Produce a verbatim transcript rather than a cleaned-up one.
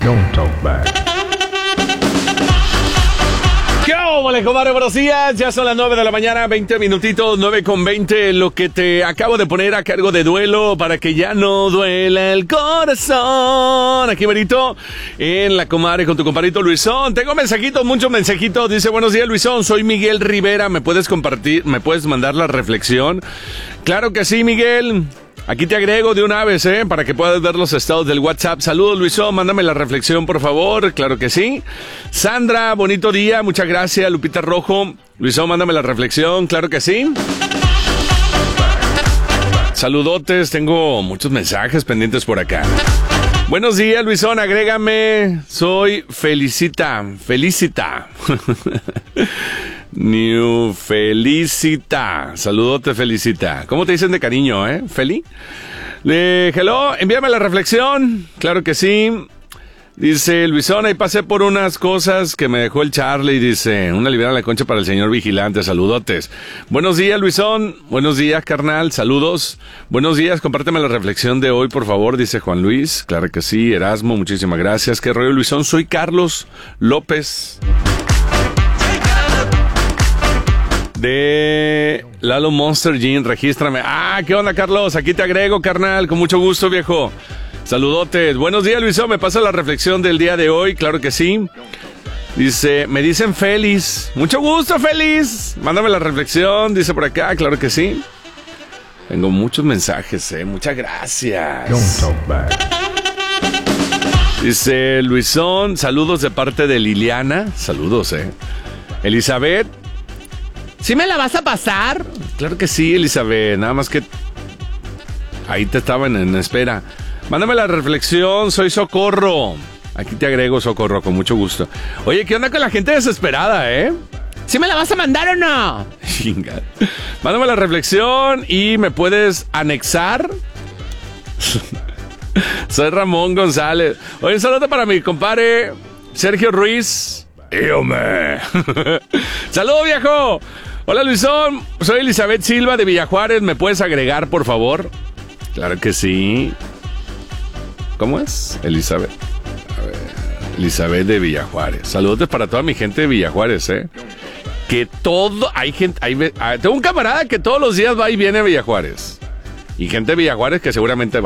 Don't talk back. ¿Qué ole, comadre? Buenos días. Ya son las nueve de la mañana, veinte minutitos, nueve con veinte. Lo que te acabo de poner a cargo de Duelo para que ya no duela el corazón. Aquí, Berito, en la comadre con tu compadrito Luisón. Tengo mensajitos, muchos mensajitos. Dice, buenos días, Luisón. Soy Miguel Rivera. ¿Me puedes compartir, me puedes mandar la reflexión? Claro que sí, Miguel. Aquí te agrego de una vez, ¿eh? Para que puedas ver los estados del WhatsApp. Saludos, Luisón, mándame la reflexión, por favor. Claro que sí. Sandra, bonito día, muchas gracias. Lupita Rojo, Luisón, mándame la reflexión. Claro que sí. Saludotes, tengo muchos mensajes pendientes por acá. Buenos días, Luisón, agrégame. Soy Felicita, Felicita. New Felicita. Saludote, Felicita. ¿Cómo te dicen de cariño, eh? Feli. Eh, hello, envíame la reflexión. Claro que sí. Dice Luisón, ahí pasé por unas cosas que me dejó el Charlie. Dice, una libreta a la concha para el señor vigilante. Saludotes. Buenos días, Luisón. Buenos días, carnal. Saludos. Buenos días, compárteme la reflexión de hoy, por favor. Dice Juan Luis. Claro que sí. Erasmo, muchísimas gracias. ¿Qué rollo, Luisón? Soy Carlos López, de Lalo Monster Gym. Regístrame. Ah, ¿qué onda, Carlos? Aquí te agrego, carnal. Con mucho gusto, viejo. Saludotes. Buenos días, Luisón. ¿Me pasa la reflexión del día de hoy? Claro que sí. Dice, me dicen feliz. Mucho gusto, feliz. Mándame la reflexión. Dice por acá. Claro que sí. Tengo muchos mensajes, eh. Muchas gracias. Don't talk back. Dice Luisón, saludos de parte de Liliana. Saludos, eh. Elizabeth. ¿Sí me la vas a pasar? Claro que sí, Elizabeth. Nada más que ahí te estaban en espera. Mándame la reflexión. Soy Socorro. Aquí te agrego, Socorro, con mucho gusto. Oye, ¿qué onda con la gente desesperada, eh? ¿Sí me la vas a mandar o no? Chinga. Mándame la reflexión y me puedes anexar. Soy Ramón González. Oye, un saludo para mi compadre Sergio Ruiz. ¡Íome! ¡Saludos, viejo! Hola, Luisón. Soy Elizabeth Silva de Villajuárez. ¿Me puedes agregar, por favor? Claro que sí. ¿Cómo es? Elizabeth. A ver. Elizabeth de Villajuárez. Saludos para toda mi gente de Villajuárez, ¿eh? Que todo... Hay gente... Hay, tengo un camarada que todos los días va y viene a Villajuárez. Y gente de Villajuárez que seguramente va.